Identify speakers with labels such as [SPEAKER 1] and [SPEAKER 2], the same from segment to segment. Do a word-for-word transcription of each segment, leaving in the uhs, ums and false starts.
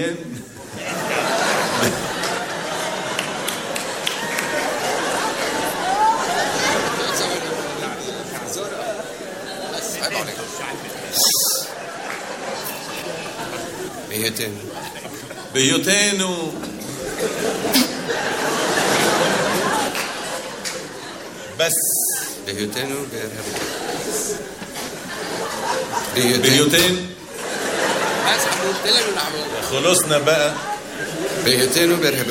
[SPEAKER 1] מעניין.
[SPEAKER 2] בהיותנו.
[SPEAKER 1] בהיותנו. בס.
[SPEAKER 2] בהיותנו בארה"ב.
[SPEAKER 1] בהיותנו.
[SPEAKER 2] بس عمود تلنا نعمل.
[SPEAKER 1] خلصنا بقى.
[SPEAKER 2] בהיותנו בארה"ב.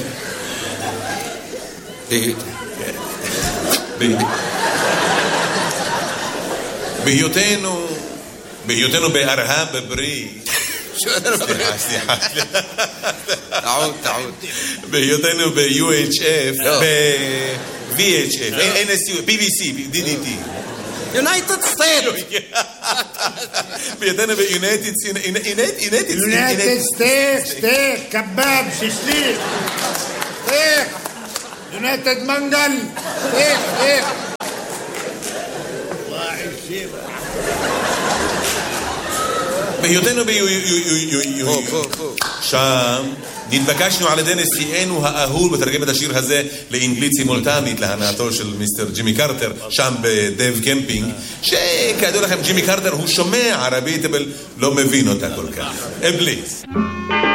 [SPEAKER 1] בהיותנו. בהיותנו בארה"ב בריא. סליחה, סליחה.
[SPEAKER 2] تعود تعود.
[SPEAKER 1] בהיותנו ב-U H F, ב-V H F, N S U, B B C, D D T.
[SPEAKER 2] United States.
[SPEAKER 1] בהיותנו ב-United States.
[SPEAKER 3] United States, steak, kebab, shishlik. Steak. United Mangal. Steak, steak.
[SPEAKER 1] בהיותנו שם נתבקשנו על ידי נשיאנו האהוב לתרגם את השיר הזה לאנגלית סימולטנית להנאתו של מיסטר ג'ימי קרטר שם בדב קמפינג, שכידוע לכם ג'ימי קרטר הוא שומע ערבית אבל לא מבין אותה כל כך. פליז.